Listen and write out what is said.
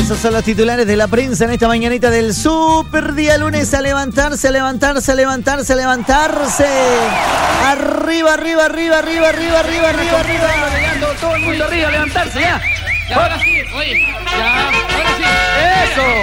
Esos son los titulares de la prensa en esta mañanita del super día lunes. A levantarse, a levantarse, a levantarse, a levantarse. Arriba, arriba, arriba, arriba, arriba, arriba, arriba, arriba. Llegando todo el mundo arriba, a levantarse ya. Ahora sí, oye, ya, ahora sí. Eso.